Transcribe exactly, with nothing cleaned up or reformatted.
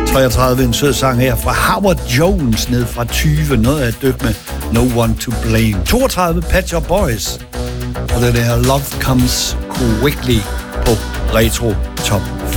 treogtredive, en sød sang her fra Howard Jones, ned fra tyve, noget af et dyk med No One To Blame. toogtredive, Pet Shop Boys, og det der Love Comes Quickly på Retro Top